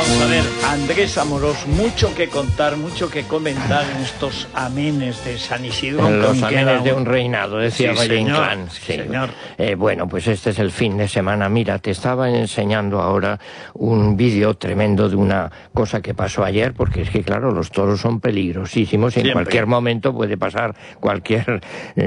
Vamos a ver, Andrés Amorós, mucho que contar, mucho que comentar en estos amenes de San Isidro. En los amenes de un reinado, decía Valle Inclán. Sí, señor. Bueno, pues este es el fin de semana. Mira, te estaba enseñando ahora un vídeo tremendo de una cosa que pasó ayer, porque es que, claro, los toros son peligrosísimos y en cualquier momento puede pasar cualquier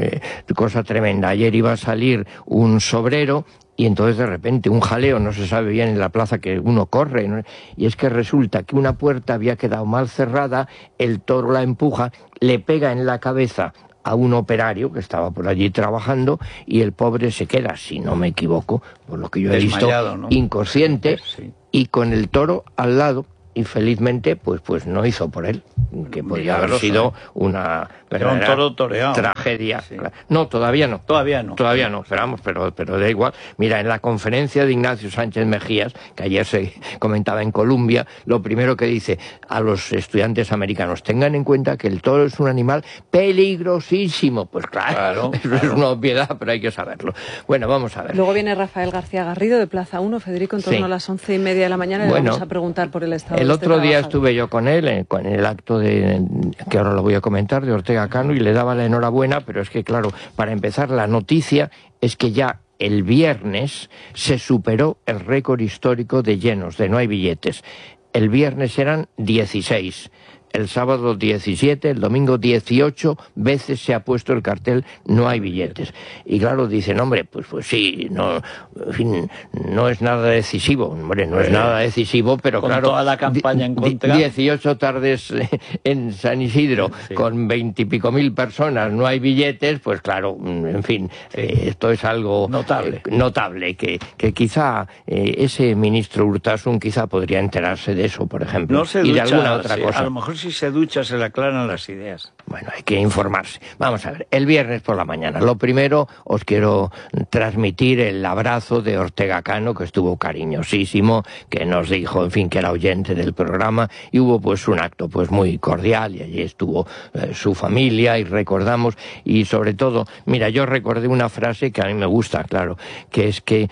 cosa tremenda. Ayer iba a salir un sobrero y entonces de repente un jaleo, no se sabe bien en la plaza que uno corre, ¿no? Y es que resulta que una puerta había quedado mal cerrada, el toro la empuja, le pega en la cabeza a un operario que estaba por allí trabajando y el pobre se queda, si no me equivoco, por lo que yo he visto, ¿no?, inconsciente, sí, y con el toro al lado. Y felizmente, pues no hizo por él, que podría haber sido una un toro toreado. Tragedia. Sí. No, todavía no. Todavía no, esperamos, pero da igual. Mira, en la conferencia de Ignacio Sánchez Mejías, que ayer se comentaba en Colombia, lo primero que dice a los estudiantes americanos: tengan en cuenta que el toro es un animal peligrosísimo. Pues claro. Eso es una obviedad, pero hay que saberlo. Bueno, vamos a ver. Luego viene Rafael García Garrido de Plaza 1, Federico, en torno a las 11:30 de la mañana. Le vamos a preguntar por el estado. El otro día estuve yo con él, con el acto que ahora lo voy a comentar, de Ortega Cano, y le daba la enhorabuena, pero es que, claro, para empezar, la noticia es que ya el viernes se superó el récord histórico de llenos, de no hay billetes. El viernes eran 16. El sábado 17, el domingo 18 veces se ha puesto el cartel no hay billetes. Y claro, dicen, hombre, pues sí, no, en fin, no es nada decisivo. Hombre, no es nada decisivo, pero con claro, toda la campaña en contra. 18 tardes en San Isidro, sí, con 20 y pico mil personas, no hay billetes, pues claro, en fin, sí, esto es algo notable, que quizá ese ministro Urtasun quizá podría enterarse de eso, por ejemplo, no se y ducha, de alguna otra cosa. A lo mejor si se ducha se le aclaran las ideas. Bueno, hay que informarse. Vamos a ver, el viernes por la mañana. Lo primero, os quiero transmitir el abrazo de Ortega Cano, que estuvo cariñosísimo, que nos dijo, en fin, que era oyente del programa, y hubo pues un acto pues muy cordial, y allí estuvo su familia, y recordamos, y sobre todo, mira, yo recordé una frase que a mí me gusta, claro, que es que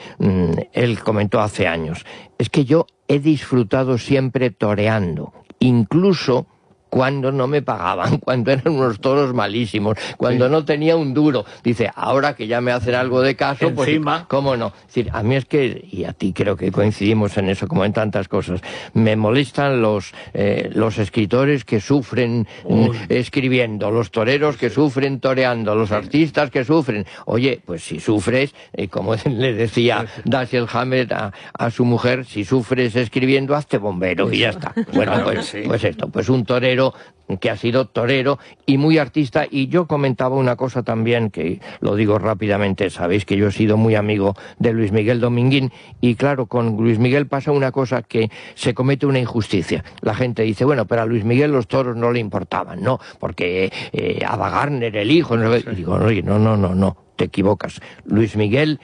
él comentó hace años, es que yo he disfrutado siempre toreando, incluso cuando no me pagaban, cuando eran unos toros malísimos, cuando no tenía un duro. Dice, ahora que ya me hacen algo de caso, encima, pues cómo no. Es decir, a mí es que, y a ti creo que coincidimos en eso como en tantas cosas, me molestan los escritores que sufren escribiendo, los toreros que sufren toreando, los artistas que sufren. Oye, pues si sufres, como le decía Dashiell Hammett a su mujer, si sufres escribiendo, hazte bombero y ya está. Bueno, pues esto, pues un torero que ha sido torero y muy artista. Y yo comentaba una cosa también, que lo digo rápidamente, sabéis que yo he sido muy amigo de Luis Miguel Dominguín, y claro, con Luis Miguel pasa una cosa, que se comete una injusticia. La gente dice, bueno, pero a Luis Miguel los toros no le importaban, no, porque Ava Gardner, el hijo, no, y digo, oye, no, te equivocas. Luis Miguel,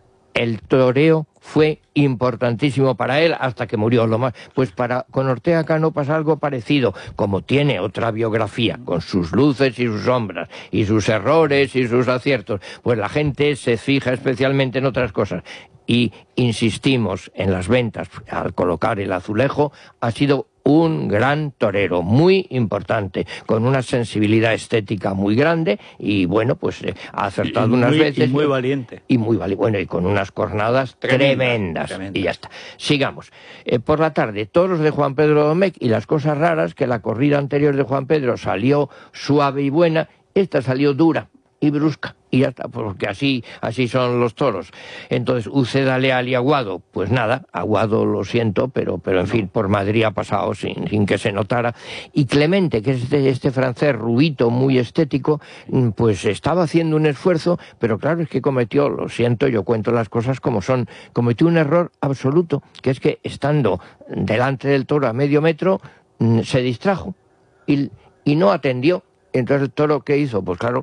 el toreo fue importantísimo para él hasta que murió. Pues con Ortega Cano pasa algo parecido, como tiene otra biografía, con sus luces y sus sombras, y sus errores y sus aciertos, pues la gente se fija especialmente en otras cosas. Y insistimos en las ventas, al colocar el azulejo, ha sido un gran torero, muy importante, con una sensibilidad estética muy grande, y bueno, pues ha acertado unas veces. Y muy valiente. Y muy valiente, bueno, y con unas cornadas tremendas. Y ya está. Sigamos. Por la tarde, toros de Juan Pedro Domecq, y las cosas raras, que la corrida anterior de Juan Pedro salió suave y buena, esta salió dura y brusca, y ya está, porque así son los toros. Entonces, Uceda, Leal y Aguado, pues nada, Aguado lo siento, pero en fin, por Madrid ha pasado sin que se notara. Y Clemente, que es este francés rubito, muy estético, pues estaba haciendo un esfuerzo, pero claro, es que cometió, lo siento, yo cuento las cosas como son, cometió un error absoluto, que es que estando delante del toro a medio metro, se distrajo y no atendió. Entonces el toro, ¿qué hizo? Pues claro,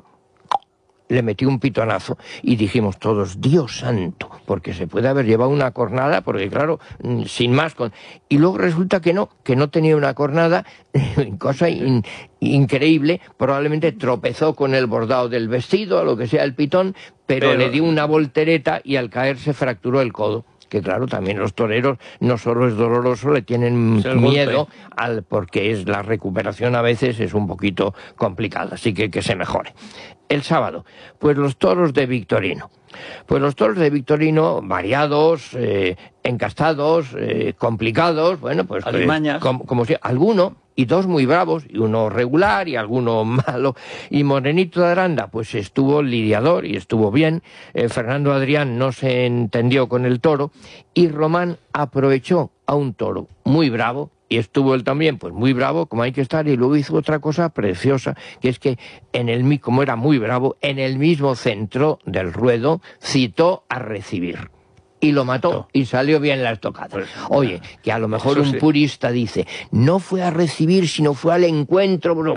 le metió un pitonazo, y dijimos todos, Dios santo, porque se puede haber llevado una cornada, porque claro, sin más, y luego resulta que no tenía una cornada, cosa increíble, probablemente tropezó con el bordado del vestido, o lo que sea, el pitón, pero le dio una voltereta, y al caer se fracturó el codo. que claro, también los toreros no solo es doloroso, le tienen miedo porque la recuperación a veces es un poquito complicada, así que se mejore. El sábado, pues los toros de Victorino. Pues los toros de Victorino, variados, encastados, complicados, bueno, pues como si alguno, y dos muy bravos, y uno regular y alguno malo. Y Morenito de Aranda, pues estuvo lidiador y estuvo bien. Fernando Adrián no se entendió con el toro, y Román aprovechó a un toro muy bravo, y estuvo él también, pues muy bravo, como hay que estar, y luego hizo otra cosa preciosa, que es que, como era muy bravo, en el mismo centro del ruedo, citó a recibir. Y lo mató, y salió bien la estocada. Oye, que a lo mejor un purista dice, no fue a recibir, sino fue al encuentro. Bueno,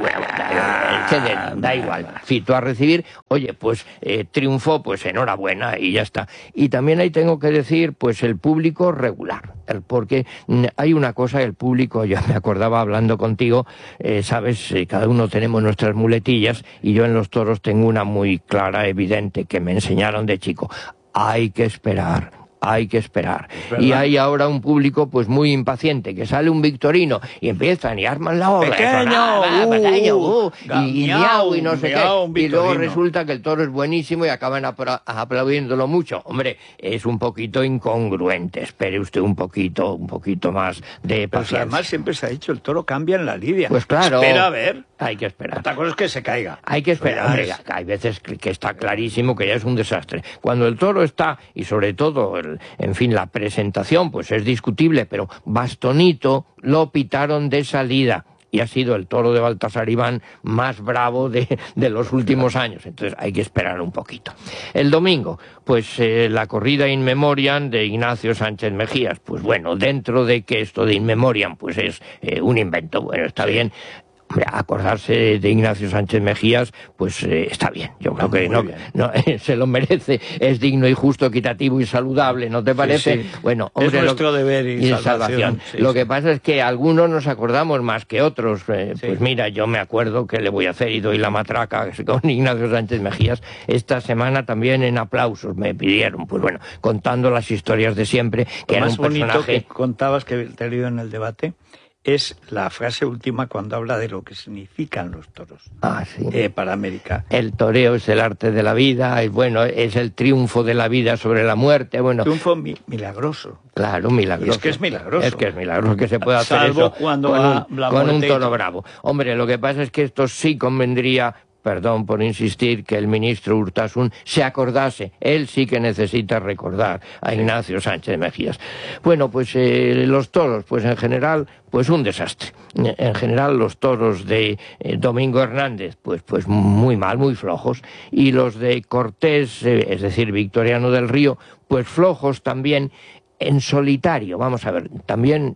da igual, citó a recibir, oye, pues triunfó, pues enhorabuena, y ya está. Y también ahí tengo que decir, pues el público regular, porque hay una cosa, el público, yo me acordaba hablando contigo, sabes, cada uno tenemos nuestras muletillas, y yo en los toros tengo una muy clara, evidente, que me enseñaron de chico. Hay que esperar. Hay que esperar. Y hay ahora un público pues muy impaciente, que sale un Victorino y empiezan y arman la obra. Pequeño, y miau, y no sé qué. Y luego resulta que el toro es buenísimo y acaban aplaudiéndolo mucho. Hombre, es un poquito incongruente. Espere usted un poquito más de paciencia. Además siempre se ha dicho, el toro cambia en la lidia. Pues claro. Espera a ver. Hay que esperar. Otra cosa es que se caiga. Hay que esperar. Hombre, hay veces que está clarísimo que ya es un desastre. Cuando el toro está, y sobre todo en fin, la presentación pues es discutible, pero bastonito lo pitaron de salida, y ha sido el toro de Baltasar Iván más bravo de los últimos años. Entonces hay que esperar un poquito. El domingo, pues la corrida In Memoriam de Ignacio Sánchez Mejías. Pues bueno, dentro de que esto de In Memoriam pues es un invento, bueno, está bien. Hombre, acordarse de Ignacio Sánchez Mejías, pues está bien. Yo creo que no se lo merece. Es digno y justo, equitativo y saludable, ¿no te parece? Sí. Bueno, hombre, es nuestro deber y salvación. Lo que pasa es que algunos nos acordamos más que otros. Pues mira, yo me acuerdo que le voy a hacer y doy la matraca con Ignacio Sánchez Mejías. Esta semana también en aplausos me pidieron, pues bueno, contando las historias de siempre, que era un personaje. Lo más bonito que contabas, que te he leído en el debate, es la frase última cuando habla de lo que significan los toros para América. El toreo es el arte de la vida, y bueno, es el triunfo de la vida sobre la muerte. Bueno, triunfo milagroso. Claro, milagroso. Y es que es milagroso. Es que es milagroso que se pueda hacer eso cuando con un toro bravo. Hombre, lo que pasa es que esto sí convendría, perdón por insistir, que el ministro Urtasun se acordase. Él sí que necesita recordar a Ignacio Sánchez Mejías. Bueno, pues los toros, pues en general, pues un desastre. En general los toros de Domingo Hernández, pues muy mal, muy flojos. Y los de Cortés, es decir, Victoriano del Río, pues flojos también en solitario. Vamos a ver, también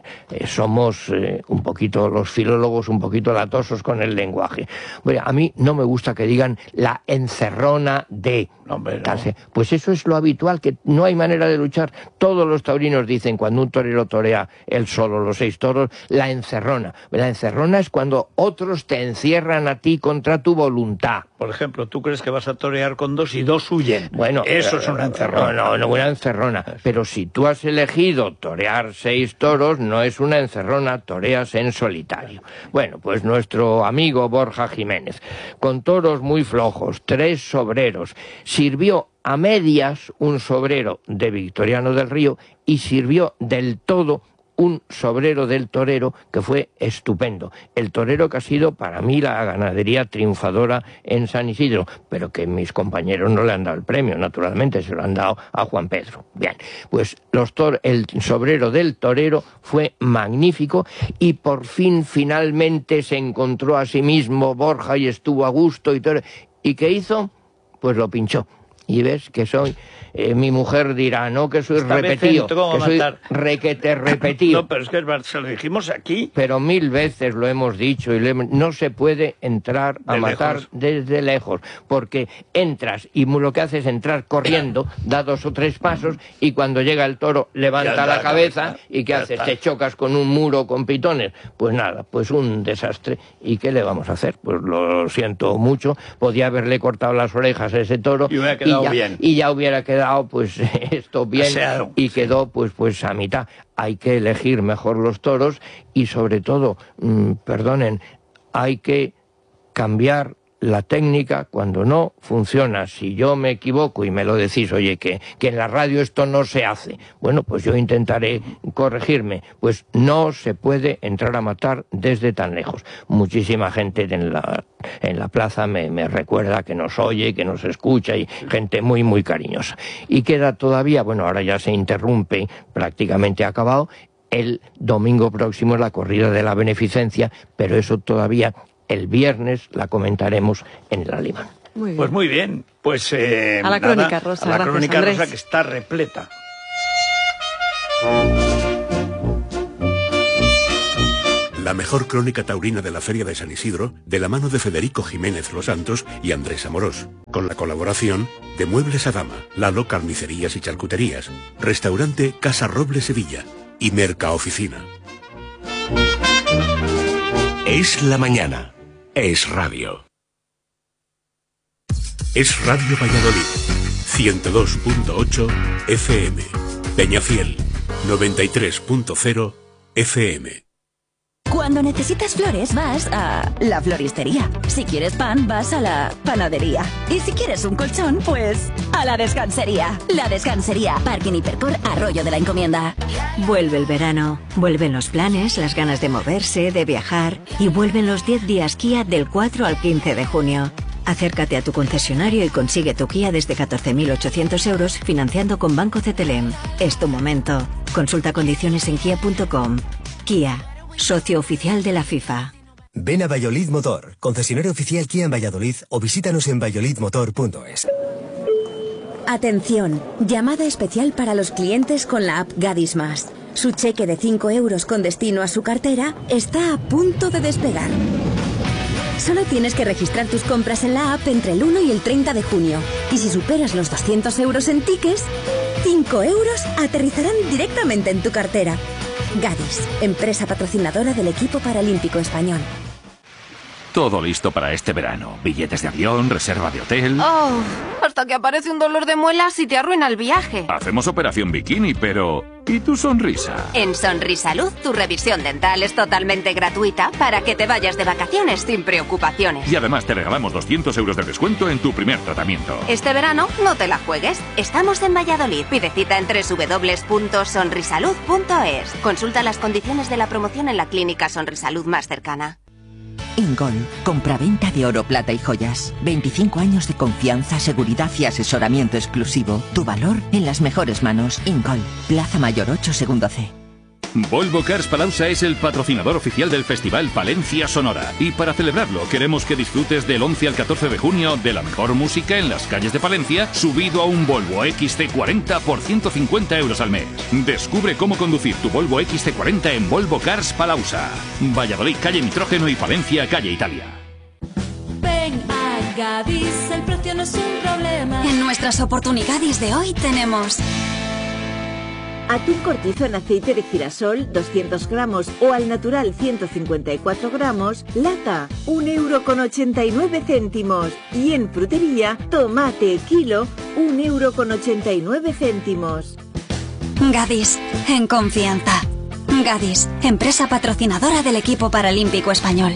somos un poquito, los filólogos, un poquito latosos con el lenguaje. Bueno, a mí no me gusta que digan la encerrona de... Hombre, no. Pues eso es lo habitual, que no hay manera de luchar. Todos los taurinos dicen, cuando un torero torea él solo los 6 toros, la encerrona. La encerrona es cuando otros te encierran a ti contra tu voluntad. Por ejemplo, tú crees que vas a torear con 2 y 2 huyen. Bueno, eso es una encerrona. No, una encerrona. Pero si tú has elegido torear 6 toros, no es una encerrona, toreas en solitario. Bueno, pues nuestro amigo Borja Jiménez, con toros muy flojos, 3 sobreros, sirvió a medias un sobrero de Victoriano del Río y sirvió del todo un sobrero del torero que fue estupendo. El torero que ha sido para mí la ganadería triunfadora en San Isidro, pero que mis compañeros no le han dado el premio, naturalmente, se lo han dado a Juan Pedro. Bien, pues el sobrero del torero fue magnífico y por fin, finalmente, se encontró a sí mismo Borja y estuvo a gusto y todo. ¿Y qué hizo? Pues lo pinchó. Y ves que soy... mi mujer dirá, no, que soy repetido, que soy requete repetido. No, pero es que se lo dijimos aquí. Pero 1000 veces lo hemos dicho, y no se puede entrar a matar desde lejos, porque entras y lo que haces es entrar corriendo, da 2 o 3 pasos, y cuando llega el toro levanta la cabeza, y ¿qué haces? Te chocas con un muro con pitones. Pues nada, pues un desastre. ¿Y qué le vamos a hacer? Pues lo siento mucho, podía haberle cortado las orejas a ese toro y ya hubiera quedado pues esto bien y quedó pues a mitad. Hay que elegir mejor los toros y sobre todo, perdonen, hay que cambiar la técnica cuando no funciona. Si yo me equivoco y me lo decís, oye, que en la radio esto no se hace, bueno, pues yo intentaré corregirme. Pues no se puede entrar a matar desde tan lejos. Muchísima gente en la plaza me recuerda que nos oye, que nos escucha, y gente muy, muy cariñosa. Y queda todavía, bueno, ahora ya se interrumpe, prácticamente acabado, el domingo próximo la corrida de la beneficencia, pero eso todavía el viernes la comentaremos en el Alimán. Pues muy bien. Pues a la crónica, Rosa. A la crónica, Rosa, que está repleta. La mejor crónica taurina de la Feria de San Isidro, de la mano de Federico Jiménez Los Santos y Andrés Amorós, con la colaboración de Muebles Adama, Lalo Carnicerías y Charcuterías, Restaurante Casa Roble Sevilla y Mercaoficina. Es la mañana. Es radio. Es Radio Valladolid. 102.8 FM. Peñafiel. 93.0 FM. Cuando necesitas flores vas a la floristería. Si quieres pan vas a la panadería. Y si quieres un colchón, pues a la descansería. La descansería. Parking Hipercor Arroyo de la Encomienda. Vuelve el verano, vuelven los planes, las ganas de moverse, de viajar y vuelven los 10 días Kia del 4 al 15 de junio. Acércate a tu concesionario y consigue tu Kia desde 14.800 euros financiando con Banco CTLM. Es tu momento. Consulta condiciones en kia.com. Kia. Socio oficial de la FIFA. Ven a Valladolid Motor, concesionario oficial Kia en Valladolid, o visítanos en valladolidmotor.es. Atención, llamada especial para los clientes con la app Gadis Más. Su cheque de 5 euros con destino a su cartera está a punto de despegar. Solo tienes que registrar tus compras en la app entre el 1 y el 30 de junio. Y si superas los 200 euros en tickets, 5 euros aterrizarán directamente en tu cartera. Gadis, empresa patrocinadora del equipo paralímpico español. Todo listo para este verano. Billetes de avión, reserva de hotel... Oh, hasta que aparece un dolor de muelas y te arruina el viaje. Hacemos operación bikini, pero... ¿y tu sonrisa? En Sonrisalud, tu revisión dental es totalmente gratuita para que te vayas de vacaciones sin preocupaciones. Y además te regalamos 200 euros de descuento en tu primer tratamiento. Este verano no te la juegues. Estamos en Valladolid. Pide cita en www.sonrisalud.es. Consulta las condiciones de la promoción en la clínica Sonrisalud más cercana. Ingol, compraventa de oro, plata y joyas. 25 años de confianza, seguridad y asesoramiento exclusivo. Tu valor en las mejores manos. Ingol, Plaza Mayor 8, segundo C. Volvo Cars Palauza es el patrocinador oficial del Festival Palencia Sonora. Y para celebrarlo queremos que disfrutes del 11 al 14 de junio de la mejor música en las calles de Palencia, subido a un Volvo XC40 por 150 euros al mes. Descubre cómo conducir tu Volvo XC40 en Volvo Cars Palauza. Valladolid, calle Nitrógeno, y Palencia, calle Italia. Ven a Gadis, el precio no es un problema. En nuestras oportunidades de hoy tenemos... atún cortizo en aceite de girasol 200 gramos o al natural 154 gramos, lata, 1,89 €. Y en frutería, tomate kilo, 1,89 €. Gadis, en confianza. Gadis, empresa patrocinadora del equipo paralímpico español.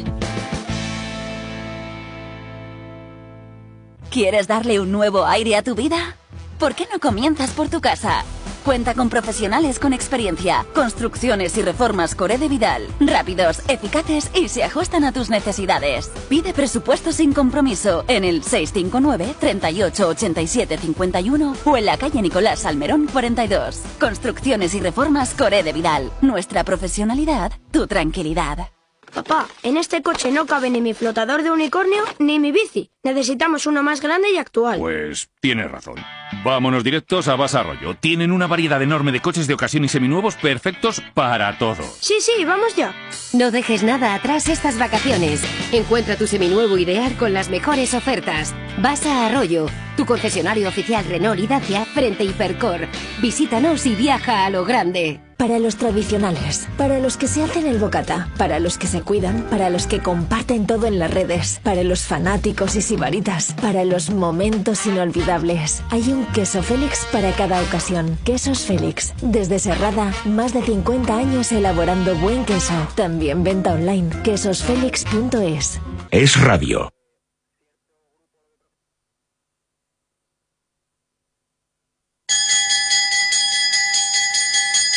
¿Quieres darle un nuevo aire a tu vida? ¿Por qué no comienzas por tu casa? Cuenta con profesionales con experiencia, construcciones y reformas Coré de Vidal, rápidos, eficaces y se ajustan a tus necesidades. Pide presupuesto sin compromiso en el 659 38 87 51 o en la calle Nicolás Salmerón 42. Construcciones y reformas Coré de Vidal. Nuestra profesionalidad, tu tranquilidad. Papá, en este coche no cabe ni mi flotador de unicornio ni mi bici. Necesitamos uno más grande y actual. Pues tienes razón. Vámonos directos a Basa Arroyo. Tienen una variedad enorme de coches de ocasión y seminuevos perfectos para todo. Sí, vamos ya. No dejes nada atrás estas vacaciones. Encuentra tu seminuevo ideal con las mejores ofertas. Basa Arroyo, tu concesionario oficial Renault y Dacia frente Hipercor. Visítanos y viaja a lo grande. Para los tradicionales, para los que se hacen el bocata, para los que se cuidan, para los que comparten todo en las redes, para los fanáticos y sibaritas, para los momentos inolvidables. Hay un queso Félix para cada ocasión. Quesos Félix. Desde Serrada, más de 50 años elaborando buen queso. También venta online. quesosfelix.es. Es radio.